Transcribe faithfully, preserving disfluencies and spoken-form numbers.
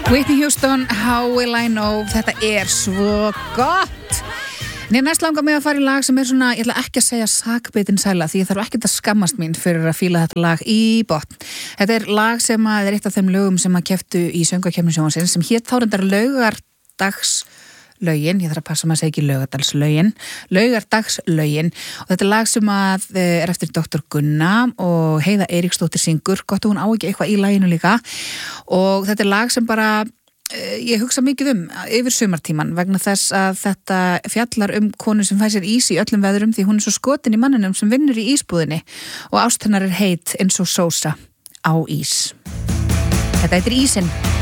Whitney Houston, How Will I Know. Þetta er svo gott. Nei, næst langar mig að fara í lag sem er svona, ég ætla ekki að segja sakbitin sæla því ég þarf ekkert að skammast mín fyrir að fíla þetta lag í botn. Þetta er lag sem að er eitt af þeim lögum sem að kepptu í söngvakeppni sjónvarpsins sem hét þá reyndar Laugardagslögin, ég þarf að passa maður að segja ekki Laugardalslögin, Laugardagslögin og þetta er lag sem að er eftir doktor Gunna og Heiða Eiríksdóttir syngur, gott að hún á ekki eitthvað í laginu líka og þetta er lag sem bara ég hugsa mikið um yfir sumartíman vegna þess að þetta fjallar um konu sem fær sér ís í öllum veðrum því hún er svo skotin í manninum sem vinnur í ísbúðinni og ást hennar er heit eins og sósa á ís. Þetta heitir Ísinn.